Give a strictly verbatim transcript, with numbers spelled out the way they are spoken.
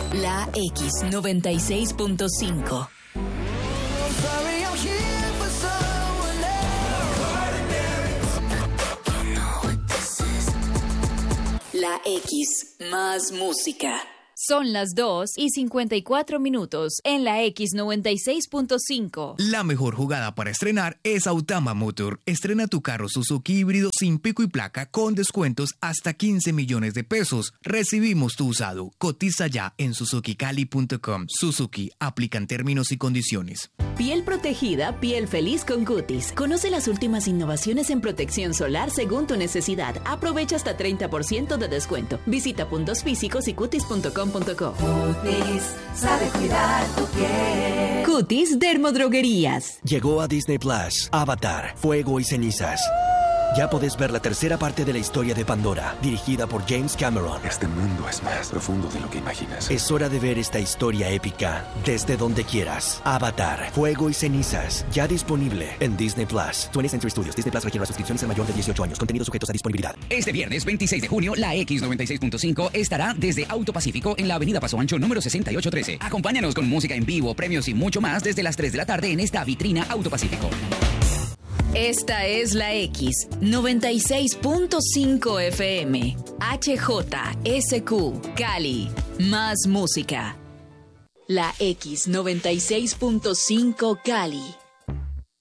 La X noventa y seis punto cinco. La X, más música. Son las dos y cincuenta y cuatro minutos en la X noventa y seis punto cinco. La mejor jugada para estrenar es Autama Motor. Estrena tu carro Suzuki híbrido sin pico y placa con descuentos hasta quince millones de pesos. Recibimos tu usado. Cotiza ya en suzuki cali punto com. Suzuki, aplican términos y condiciones. Piel protegida, piel feliz con Cutis. Conoce las últimas innovaciones en protección solar según tu necesidad. Aprovecha hasta treinta por ciento de descuento. Visita puntos físicos y cutis punto com punto co. Cutis, sabe cuidar tu piel. Cutis Dermodroguerías. Llegó a Disney Plus, Avatar, Fuego y Cenizas. Ya podés ver la tercera parte de la historia de Pandora, dirigida por James Cameron. Este mundo es más profundo de lo que imaginas. Es hora de ver esta historia épica desde donde quieras. Avatar, Fuego y Cenizas, ya disponible en Disney Plus. twentieth Century Studios. Disney Plus requiere suscripciones al mayor de dieciocho años. Contenidos sujetos a disponibilidad. Este viernes veintiséis de junio, la X noventa y seis punto cinco estará desde Auto Pacífico en la avenida Paso Ancho número sesenta y ocho trece. Acompáñanos con música en vivo, premios y mucho más desde las tres de la tarde en esta vitrina Auto Pacífico. Esta es la X noventa y seis punto cinco F M. H J S Q Cali. Más música. La X noventa y seis punto cinco Cali.